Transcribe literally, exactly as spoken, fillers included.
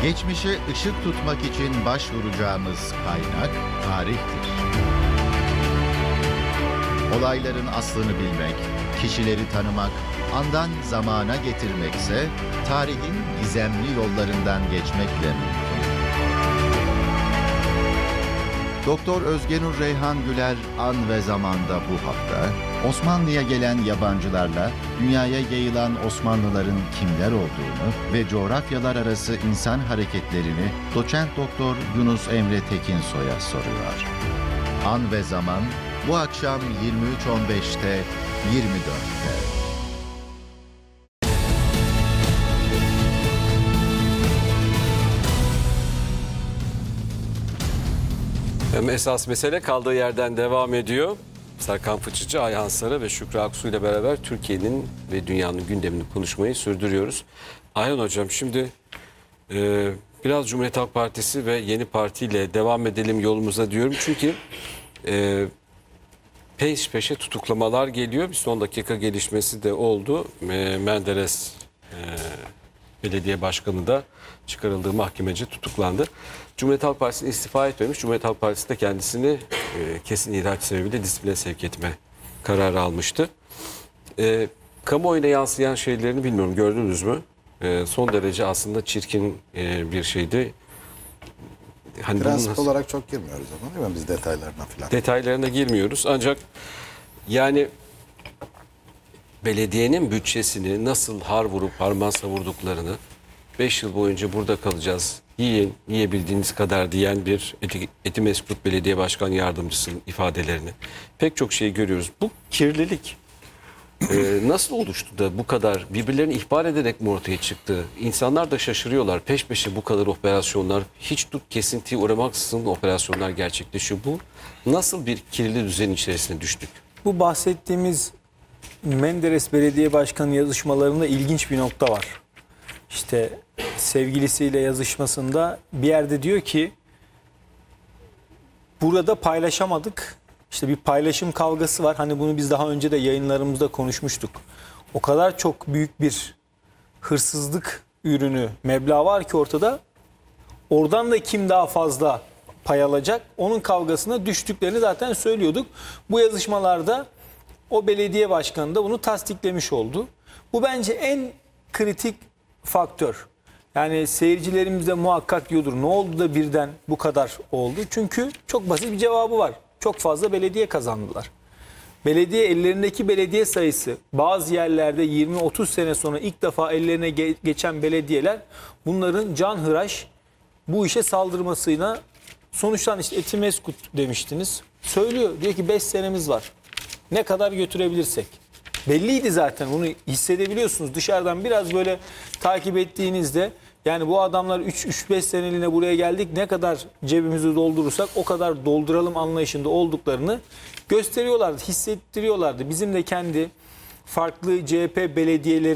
Geçmişe ışık tutmak için başvuracağımız kaynak tarihtir. Olayların aslını bilmek, kişileri tanımak, andan zamana getirmekse tarihin gizemli yollarından geçmekle mümkün. Doktor Özgenur Reyhan Güler An ve Zaman'da bu hafta Osmanlı'ya gelen yabancılarla dünyaya yayılan Osmanlıların kimler olduğunu ve coğrafyalar arası insan hareketlerini doçent doktor Yunus Emre Tekinsoy'a soruyor. An ve Zaman bu akşam yirmi üç on beşte yirmi dörtte. Esas mesele kaldığı yerden devam ediyor. Serkan Fıçıcı, Ayhan Sarı ve Şükrü Aksu ile beraber Türkiye'nin ve dünyanın gündemini konuşmayı sürdürüyoruz. Ayhan Hocam, şimdi e, biraz Cumhuriyet Halk Partisi ve yeni partiyle devam edelim yolumuza diyorum. Çünkü e, peş peşe tutuklamalar geliyor. Bir son dakika gelişmesi de oldu. E, Menderes e, belediye başkanı da çıkarıldığı mahkemece tutuklandı. Cumhuriyet Halk Partisi'ne istifa etmemiş. Cumhuriyet Halk Partisi de kendisini e, kesin ihraç sebebiyle disipline sevk etme kararı almıştı. E, kamuoyuna yansıyan şeylerini bilmiyorum, gördünüz mü? E, son derece aslında çirkin e, bir şeydi. Hani Prensip nasıl... olarak çok girmiyoruz ama değil mi biz detaylarına falan? Detaylarına girmiyoruz ancak yani belediyenin bütçesini nasıl har vurup harman savurduklarını, beş yıl boyunca burada kalacağız, yiyin, yiyebildiğiniz kadar diyen bir Eti, Etimesgut Belediye Başkan Yardımcısının ifadelerini, pek çok şey görüyoruz. Bu kirlilik e, nasıl oluştu da bu kadar birbirlerini ihbar ederek mi ortaya çıktı? İnsanlar da şaşırıyorlar. Peş peşe bu kadar operasyonlar, hiç dur kesintiye uğramaksızın operasyonlar gerçekleşiyor. Bu nasıl bir kirli düzen içerisine düştük? Bu bahsettiğimiz Menderes Belediye Başkanı yazışmalarında ilginç bir nokta var. İşte sevgilisiyle yazışmasında bir yerde diyor ki burada paylaşamadık. İşte bir paylaşım kavgası var. Hani bunu biz daha önce de yayınlarımızda konuşmuştuk. O kadar çok büyük bir hırsızlık ürünü, meblağ var ki ortada. Oradan da kim daha fazla pay alacak? Onun kavgasına düştüklerini zaten söylüyorduk. Bu yazışmalarda o belediye başkanı da bunu tasdiklemiş oldu. Bu bence en kritik faktör. Yani seyircilerimiz de muhakkak diyordur. Ne oldu da birden bu kadar oldu? Çünkü çok basit bir cevabı var. Çok fazla belediye kazandılar. Belediye, ellerindeki belediye sayısı bazı yerlerde yirmi otuz sene sonra ilk defa ellerine ge- geçen belediyeler bunların canhıraş bu işe saldırmasıyla sonuçtan işte Etimesgut demiştiniz. Söylüyor, diyor ki beş senemiz var. Ne kadar götürebilirsek. Belliydi zaten, bunu hissedebiliyorsunuz. Dışarıdan biraz böyle takip ettiğinizde yani bu adamlar üç üç beş seneliğine buraya geldik, ne kadar cebimizi doldurursak o kadar dolduralım anlayışında olduklarını gösteriyorlardı, hissettiriyorlardı. Bizim de kendi farklı C H P belediyeleri